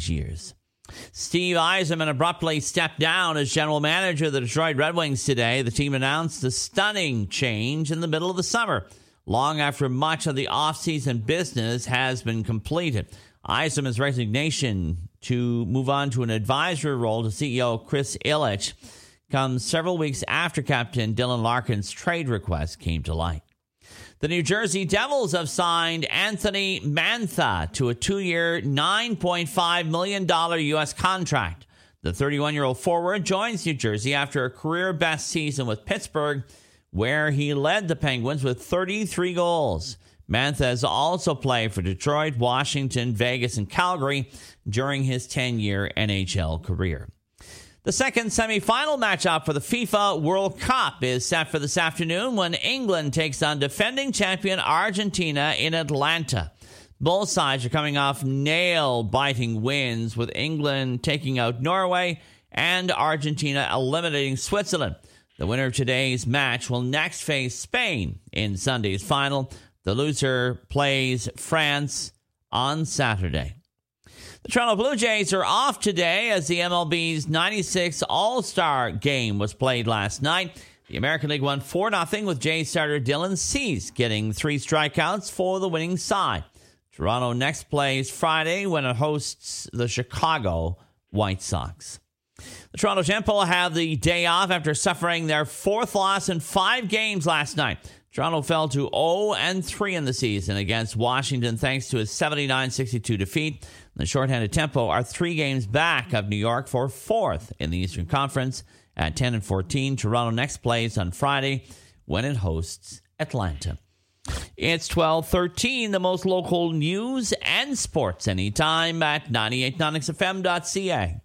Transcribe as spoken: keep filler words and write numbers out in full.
these years. Steve Yzerman abruptly stepped down as general manager of the Detroit Red Wings today. The team announced a stunning change in the middle of the summer, long after much of the offseason business has been completed. Yzerman's resignation to move on to an advisory role to C E O Chris Ilitch comes several weeks after Captain Dylan Larkin's trade request came to light. The New Jersey Devils have signed Anthony Mantha to a two-year, nine point five million dollars U S contract. The thirty-one-year-old forward joins New Jersey after a career-best season with Pittsburgh, where he led the Penguins with thirty-three goals. Mantha has also played for Detroit, Washington, Vegas, and Calgary during his ten-year N H L career. The second semifinal matchup for the FIFA World Cup is set for this afternoon when England takes on defending champion Argentina in Atlanta. Both sides are coming off nail-biting wins, with England taking out Norway and Argentina eliminating Switzerland. The winner of today's match will next face Spain in Sunday's final. The loser plays France on Saturday. The Toronto Blue Jays are off today as the M L B's ninety-six All-Star game was played last night. The American League won four nothing with Jays starter Dylan Cease getting three strikeouts for the winning side. Toronto next plays Friday when it hosts the Chicago White Sox. The Toronto Tempo have the day off after suffering their fourth loss in five games last night. Toronto fell to oh and three in the season against Washington thanks to a seventy-nine sixty-two defeat. The shorthanded Tempo are three games back of New York for fourth in the Eastern Conference at ten and fourteen. Toronto next plays on Friday when it hosts Atlanta. It's twelve thirteen, the most local news and sports anytime at ninety-eight point nine X F M dot C A.